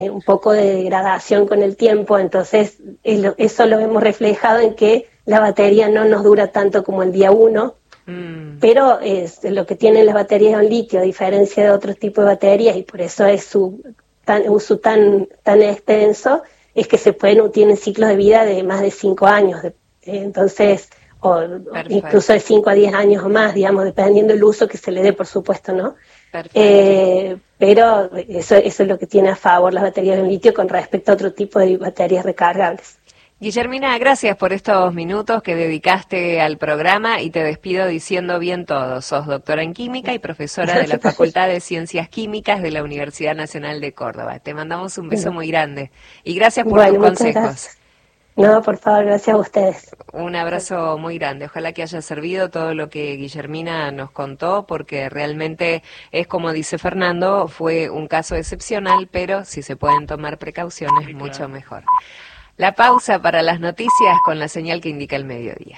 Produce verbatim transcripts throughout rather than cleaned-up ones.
un poco de degradación con el tiempo, entonces eso lo hemos reflejado en que la batería no nos dura tanto como el día uno, mm. pero es lo que tienen las baterías en litio, a diferencia de otros tipos de baterías, y por eso es su tan, uso tan, tan extenso, es que se pueden, tienen ciclos de vida de más de cinco años, de, entonces, o Perfecto. incluso de cinco a diez años o más, digamos, dependiendo del uso que se le dé, por supuesto, ¿no? Eh, pero eso, eso es lo que tiene a favor las baterías en litio con respecto a otro tipo de baterías recargables. Guillermina, gracias por estos minutos que dedicaste al programa y te despido diciendo bien todo. Sos doctora en química y profesora de la Facultad de Ciencias Químicas de la Universidad Nacional de Córdoba. Te mandamos un beso muy grande y gracias por bueno, tus consejos. Gracias. No, por favor, gracias a ustedes. Un abrazo muy grande. Ojalá que haya servido todo lo que Guillermina nos contó, porque realmente es como dice Fernando, fue un caso excepcional, pero si se pueden tomar precauciones, sí, mucho claro. mejor. La pausa para las noticias con la señal que indica el mediodía.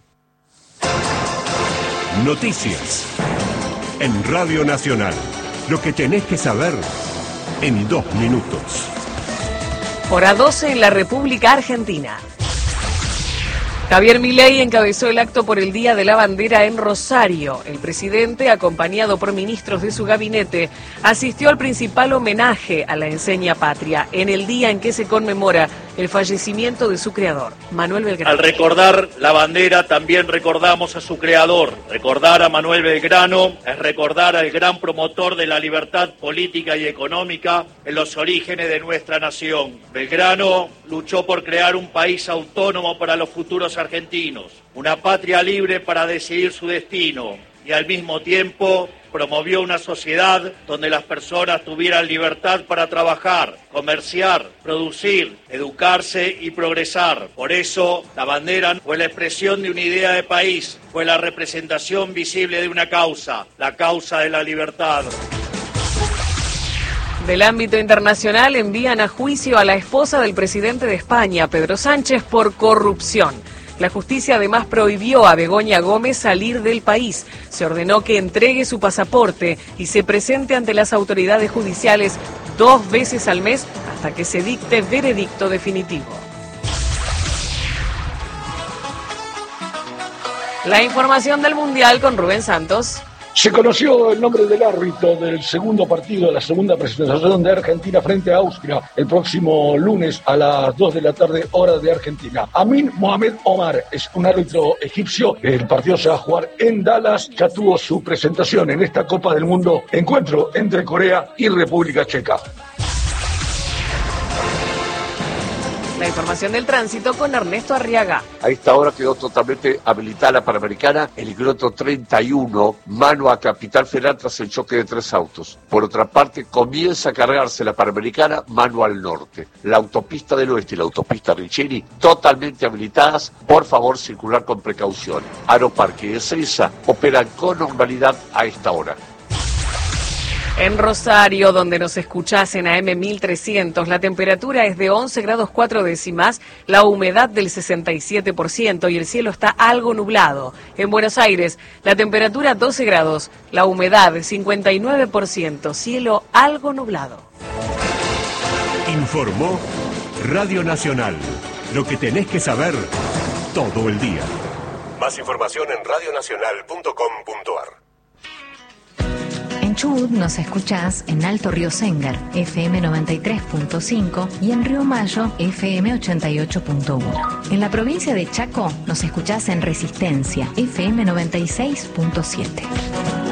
Noticias en Radio Nacional. Lo que tenés que saber en dos minutos. Hora doce en la República Argentina. Javier Milei encabezó el acto por el Día de la Bandera en Rosario. El presidente, acompañado por ministros de su gabinete, asistió al principal homenaje a la enseña patria en el día en que se conmemora el fallecimiento de su creador, Manuel Belgrano. Al recordar la bandera también recordamos a su creador. Recordar a Manuel Belgrano es recordar al gran promotor de la libertad política y económica en los orígenes de nuestra nación. Belgrano luchó por crear un país autónomo para los futuros argentinos, una patria libre para decidir su destino y al mismo tiempo promovió una sociedad donde las personas tuvieran libertad para trabajar, comerciar, producir, educarse y progresar. Por eso, la bandera fue la expresión de una idea de país, fue la representación visible de una causa, la causa de la libertad. Del ámbito internacional envían a juicio a la esposa del presidente de España, Pedro Sánchez, por corrupción. La justicia además prohibió a Begoña Gómez salir del país. Se ordenó que entregue su pasaporte y se presente ante las autoridades judiciales dos veces al mes hasta que se dicte veredicto definitivo. La información del Mundial con Rubén Santos. Se conoció el nombre del árbitro del segundo partido, de la segunda presentación de Argentina frente a Austria, el próximo lunes a las dos de la tarde, hora de Argentina. Amin Mohamed Omar es un árbitro egipcio. El partido se va a jugar en Dallas. Ya tuvo su presentación en esta Copa del Mundo, encuentro entre Corea y República Checa. La información del tránsito con Ernesto Arriaga. A esta hora quedó totalmente habilitada la Panamericana, el kilómetro treinta y uno, mano a Capital Federal tras el choque de tres autos. Por otra parte, comienza a cargarse la Panamericana, mano al norte. La autopista del oeste y la autopista Richeri, totalmente habilitadas. Por favor, circular con precaución. Aeroparque y Ezeiza operan con normalidad a esta hora. En Rosario, donde nos escuchás en A M mil trescientos, la temperatura es de once grados cuatro décimas, la humedad del sesenta y siete por ciento y el cielo está algo nublado. En Buenos Aires, la temperatura doce grados, la humedad cincuenta y nueve por ciento, cielo algo nublado. Informó Radio Nacional. Lo que tenés que saber todo el día. Más información en radio nacional punto com punto a r. En Chubut nos escuchás en Alto Río Sengar, F M noventa y tres punto cinco y en Río Mayo, F M ochenta y ocho punto uno. En la provincia de Chaco nos escuchás en Resistencia, F M noventa y seis punto siete.